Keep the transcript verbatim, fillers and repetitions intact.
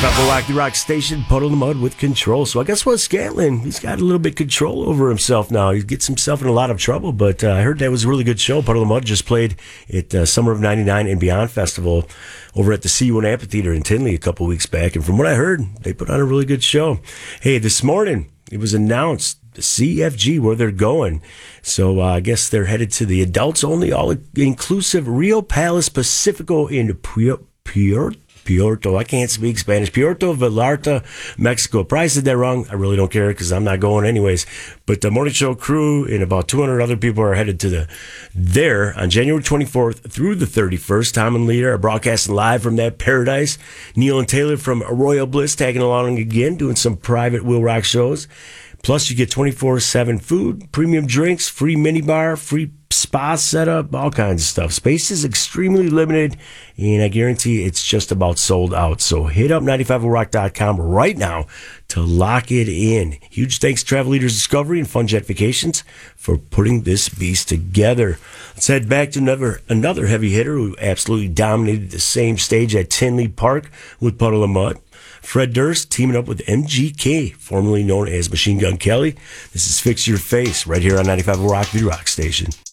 ninety-five Rock, the rock station, Puddle in the Mud with Control. So I guess what, Scantlin, he's got a little bit control over himself now. He gets himself in a lot of trouble, but uh, I heard that was a really good show. Puddle in the Mud just played at uh, Summer of ninety-nine and Beyond Festival over at the C one Amphitheater in Tinley a couple weeks back. And from what I heard, they put on a really good show. Hey, this morning, it was announced the C F G, where they're going. So uh, I guess they're headed to the adults-only, all-inclusive Rio Palace Pacifico in Puerto Puerto, I can't speak Spanish. Puerto Vallarta, Mexico. Probably said that wrong. I really don't care because I'm not going anyways. But the morning show crew and about two hundred other people are headed to the there on January twenty-fourth through the thirty-first. Tom and Leader are broadcasting live from that paradise. Neil and Taylor from Royal Bliss tagging along again, doing some private Will Rock shows. Plus, you get twenty-four seven food, premium drinks, free minibar, free spa setup, all kinds of stuff. Space is extremely limited, and I guarantee it's just about sold out. So hit up ninety-five rock dot com right now to lock it in. Huge thanks to Travel Leaders Discovery and Fun Jet Vacations for putting this beast together. Let's head back to another, another heavy hitter who absolutely dominated the same stage at Tinley Park with Puddle of Mud. Fred Durst teaming up with M G K, formerly known as Machine Gun Kelly. This is Fix Your Face right here on ninety-five Rock, the rock station.